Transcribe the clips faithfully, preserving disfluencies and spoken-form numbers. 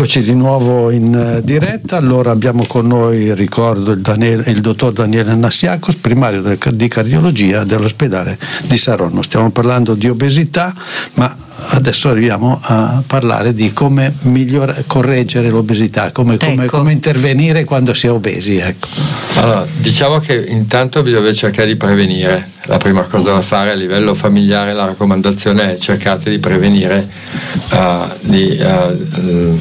Eccoci di nuovo in diretta. Allora abbiamo con noi, ricordo, il, Daniele, il dottor Daniele Nassiakos, primario di cardiologia dell'ospedale di Saronno. Stiamo parlando di obesità, ma adesso arriviamo a parlare di come migliorare, correggere l'obesità, come, come, ecco. come intervenire quando si è obesi. Ecco. Allora, diciamo che intanto bisogna cercare di prevenire. La prima cosa da fare a livello familiare, la raccomandazione è cercate di prevenire uh, di, uh,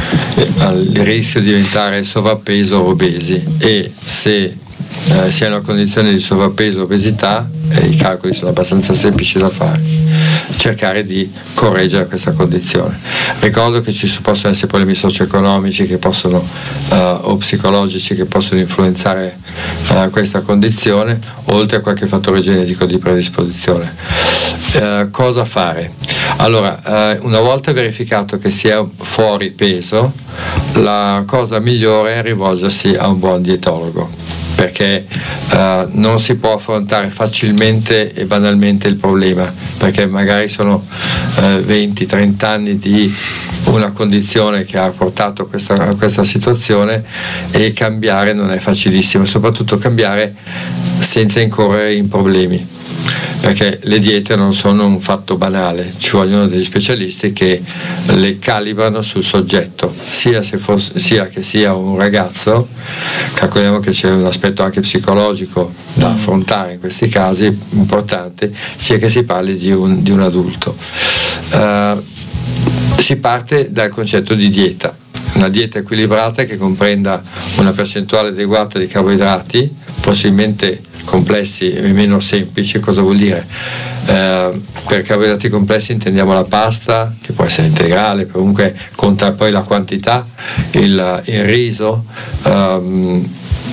il rischio di diventare sovrappeso o obesi, e se uh, si è in una condizione di sovrappeso o obesità, e i calcoli sono abbastanza semplici da fare, cercare di correggere questa condizione. Ricordo che ci possono essere problemi socio-economici che possono uh, o psicologici che possono influenzare uh, questa condizione, oltre a qualche fattore genetico di predisposizione. Uh, cosa fare? Allora, uh, una volta verificato che si è fuori peso, la cosa migliore è rivolgersi a un buon dietologo, perché uh, non si può affrontare facilmente e banalmente il problema, perché magari sono uh, venti trenta anni di una condizione che ha portato a questa, a questa situazione, e cambiare non è facilissimo, soprattutto cambiare senza incorrere in problemi, perché le diete non sono un fatto banale, ci vogliono degli specialisti che le calibrano sul soggetto, sia, se fosse, sia che sia un ragazzo, calcoliamo che c'è un aspetto anche psicologico da affrontare in questi casi importante, sia che si parli di un, di un adulto. Uh, si parte dal concetto di dieta, una dieta equilibrata che comprenda una percentuale adeguata di carboidrati, possibilmente complessi e meno semplici. Cosa vuol dire? Eh, per carboidrati complessi intendiamo la pasta, che può essere integrale, comunque conta poi la quantità, il, il riso, um,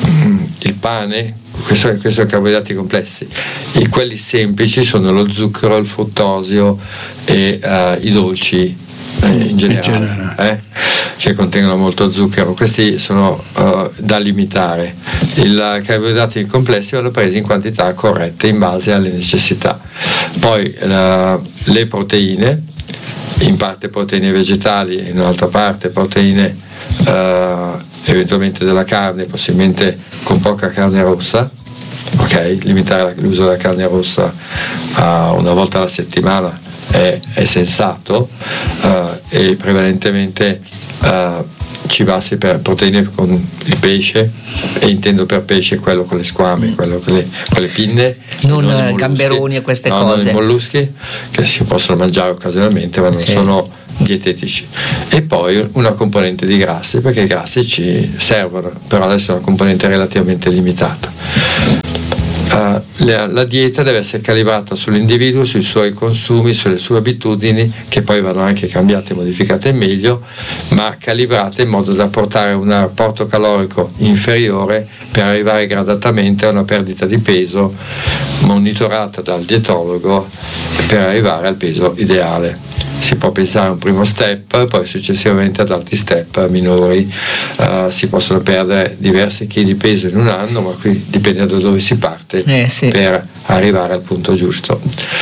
il pane. Questo, questo sono carboidrati complessi. E quelli semplici sono lo zucchero, il fruttosio e uh, i dolci eh, in generale, in generale. Eh? che contengono molto zucchero. Questi sono uh, da limitare. I carboidrati complessi vanno presi in quantità corrette in base alle necessità. Poi uh, le proteine, in parte proteine vegetali, in un'altra parte proteine uh, eventualmente della carne, possibilmente con poca carne rossa. Ok, limitare l'uso della carne rossa a una volta alla settimana è, è sensato, uh, e prevalentemente uh, cibarsi per proteine con il pesce, e intendo per pesce quello con le squame, mm. quello con le, con le pinne, non, non gamberoni e queste no, cose, non i molluschi che si possono mangiare occasionalmente, ma non sì. sono dietetici. E poi una componente di grassi, perché i grassi ci servono, però adesso è una componente relativamente limitata. Uh, la, la dieta deve essere calibrata sull'individuo, sui suoi consumi, sulle sue abitudini, che poi vanno anche cambiate e modificate in meglio, ma calibrate in modo da portare un apporto calorico inferiore per arrivare gradatamente a una perdita di peso monitorata dal dietologo per arrivare al peso ideale. Si può pensare a un primo step, poi successivamente ad altri step minori. Uh, si possono perdere diversi chili di peso in un anno, ma qui dipende da dove si parte eh, sì. per arrivare al punto giusto.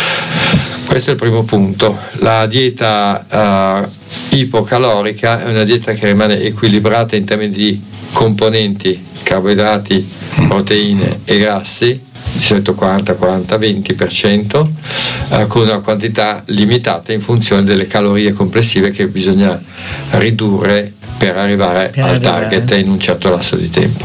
Questo è il primo punto. La dieta uh, ipocalorica è una dieta che rimane equilibrata in termini di componenti, carboidrati, proteine e grassi, di solito quaranta quaranta venti per cento, eh, con una quantità limitata in funzione delle calorie complessive che bisogna ridurre per arrivare per al arrivare. target in un certo lasso di tempo.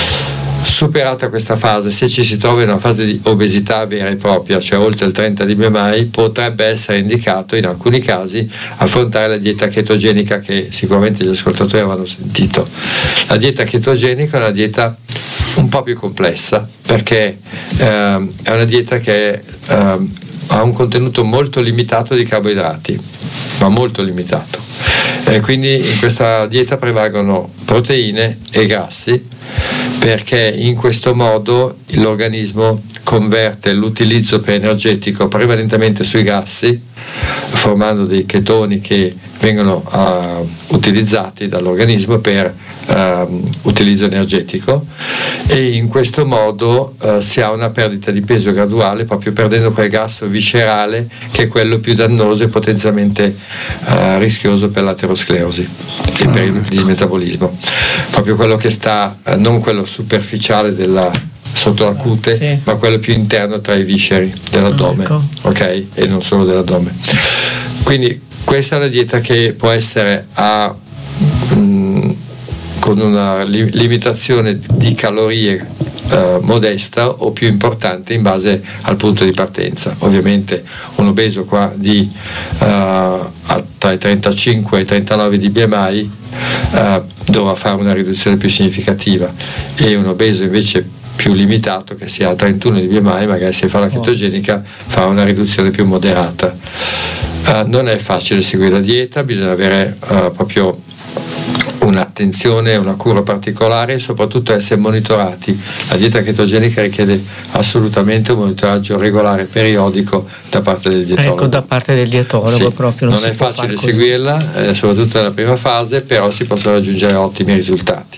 Superata questa fase, se ci si trova in una fase di obesità vera e propria, cioè oltre il trenta di B M I, potrebbe essere indicato in alcuni casi affrontare la dieta chetogenica, che sicuramente gli ascoltatori avranno sentito. La dieta chetogenica è una dieta un po' più complessa, perché eh, è una dieta che eh, ha un contenuto molto limitato di carboidrati, ma molto limitato, e quindi in questa dieta prevalgono proteine e grassi, perché in questo modo l'organismo converte l'utilizzo per energetico prevalentemente sui grassi, formando dei chetoni che vengono uh, utilizzati dall'organismo per uh, utilizzo energetico, e in questo modo uh, si ha una perdita di peso graduale, proprio perdendo quel grasso viscerale che è quello più dannoso e potenzialmente uh, rischioso per l'aterosclerosi e per il dismetabolismo, proprio quello che sta, uh, non quello superficiale della sotto la cute, sì, ma quello più interno tra i visceri dell'addome, ecco. Ok? E non solo dell'addome. Quindi questa è una dieta che può essere a, mh, con una li- limitazione di calorie eh, modesta o più importante in base al punto di partenza. Ovviamente un obeso qua di eh, tra i trentacinque e i trentanove di B M I eh, dovrà fare una riduzione più significativa, e un obeso invece più limitato, che sia a trentuno di B M I, magari se fa la chetogenica fa una riduzione più moderata. Uh, non è facile seguire la dieta, bisogna avere uh, proprio un'attenzione, una cura particolare e soprattutto essere monitorati. La dieta chetogenica richiede assolutamente un monitoraggio regolare, periodico da parte del dietologo. Ecco, da parte del dietologo, sì, proprio. Non, non è facile seguirla, eh, soprattutto nella prima fase, però si possono raggiungere ottimi risultati.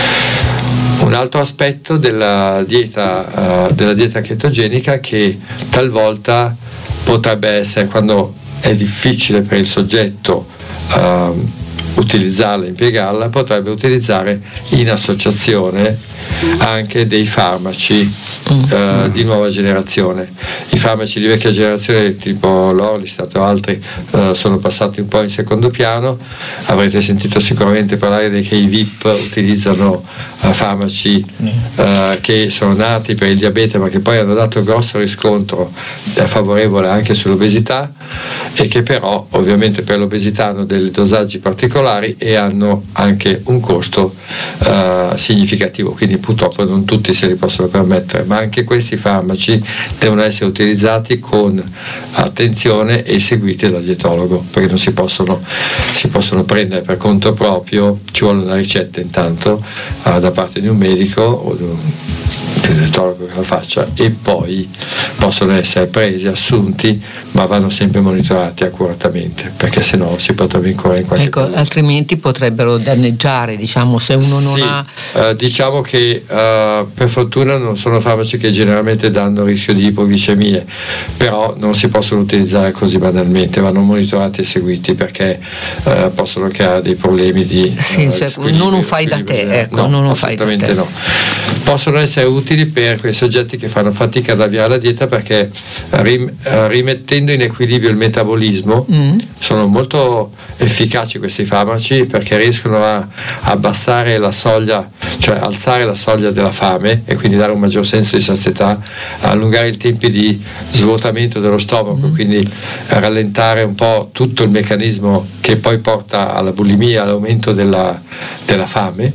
Un altro aspetto della dieta, uh, della dieta chetogenica, che talvolta potrebbe essere, quando è difficile per il soggetto uh, utilizzarla, impiegarla, potrebbe utilizzare in associazione anche dei farmaci uh, di nuova generazione. I farmaci di vecchia generazione tipo l'Orlistat o altri uh, sono passati un po' in secondo piano. Avrete sentito sicuramente parlare di che i V I P utilizzano uh, farmaci uh, che sono nati per il diabete, ma che poi hanno dato grosso riscontro uh, favorevole anche sull'obesità, e che però ovviamente per l'obesità hanno dei dosaggi particolari e hanno anche un costo uh, significativo, quindi purtroppo non tutti se li possono permettere, ma anche questi farmaci devono essere utilizzati con attenzione e seguiti dal dietologo, perché non si possono, si possono prendere per conto proprio, ci vuole una ricetta intanto uh, da parte di un medico o di un dietologo che la faccia, e poi possono essere presi, assunti, ma vanno sempre monitorati accuratamente, perché sennò si potrebbe incorrere in qualche ecco, problema. Altrimenti potrebbero danneggiare, diciamo, se uno non sì, ha eh, diciamo che eh, per fortuna non sono farmaci che generalmente danno rischio di ipoglicemie, però non si possono utilizzare così banalmente, vanno monitorati e seguiti, perché eh, possono creare dei problemi di sì, eh, non un fai da te, ecco, no, non un assolutamente fai da te. no. Possono essere utili per quei soggetti che fanno fatica ad avviare la dieta, perché rim, rimettendo in equilibrio il metabolismo mm. sono molto efficaci questi farmaci, perché riescono a abbassare la soglia, cioè alzare la soglia della fame, e quindi dare un maggior senso di sazietà, allungare i tempi di svuotamento dello stomaco, mm. quindi rallentare un po' tutto il meccanismo che poi porta alla bulimia, all'aumento della, della fame,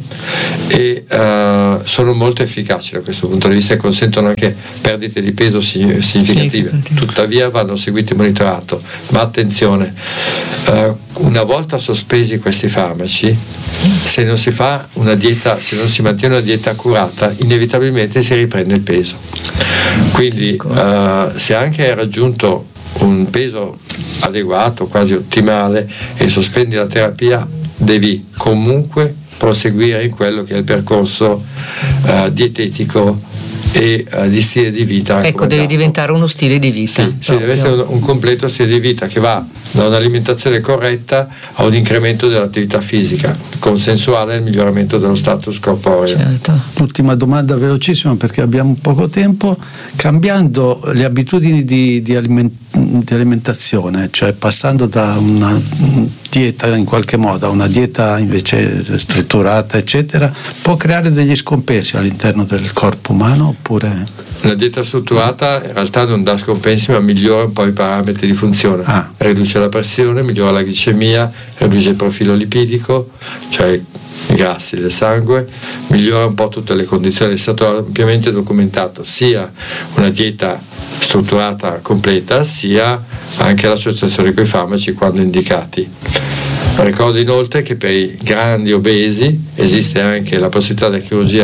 e uh, sono molto efficaci da questo punto di vista e consentono anche perdite di peso significative. Sì, tuttavia vanno seguiti e monitorati, ma attenzione, uh, una volta sospesi questi farmaci, se non si fa una dieta, se non si mantiene una dieta accurata, inevitabilmente si riprende il peso. Quindi uh, se anche hai raggiunto un peso adeguato, quasi ottimale, e sospendi la terapia, devi comunque proseguire in quello che è il percorso uh, dietetico e uh, di stile di vita. Ecco, deve diventare uno stile di vita. Sì, sì, deve essere un, un completo stile di vita che va da un'alimentazione corretta a un incremento dell'attività fisica consensuale al miglioramento dello status corporeo. Certo. Ultima domanda velocissima, perché abbiamo poco tempo. Cambiando le abitudini di, di, aliment- di alimentazione, cioè passando da una dieta in qualche modo a una dieta invece strutturata eccetera, può creare degli scompensi all'interno del corpo umano oppure? Una dieta strutturata in realtà non dà scompensi, ma migliora un po' i parametri di funzione, ah. riduce la pressione, migliora la glicemia, riduce il profilo lipidico, cioè i grassi del sangue, migliora un po' tutte le condizioni. È stato ampiamente documentato sia una dieta strutturata completa, sia anche l'associazione con i farmaci quando indicati. Ricordo inoltre che per i grandi obesi esiste anche la possibilità della chirurgia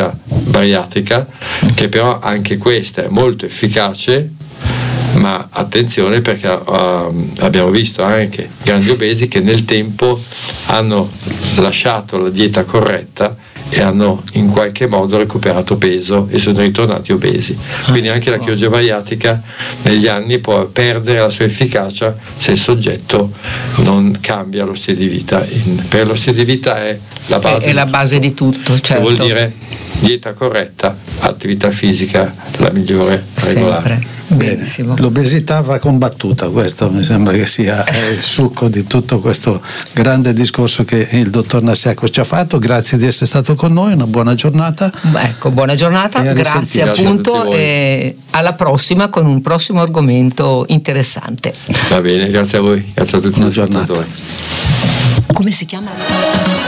bariatrica, che però anche questa è molto efficace, ma attenzione perché uh, abbiamo visto anche grandi obesi che nel tempo hanno lasciato la dieta corretta e hanno in qualche modo recuperato peso e sono ritornati obesi. Quindi anche la chirurgia bariatrica negli anni può perdere la sua efficacia se il soggetto non cambia lo stile di vita. In, per lo stile di vita è la base, è, è la base di tutto, certo. Vuol dire dieta corretta, attività fisica la migliore, regolare. Sempre. Benissimo. Bene. L'obesità va combattuta, questo mi sembra che sia il succo di tutto questo grande discorso che il dottor Nasiakos ci ha fatto. Grazie di essere stato con noi, una buona giornata. Ecco, buona giornata, grazie appunto e alla prossima con un prossimo argomento interessante. Va bene, grazie a voi, grazie a tutti. Buona giornata. Come si chiama?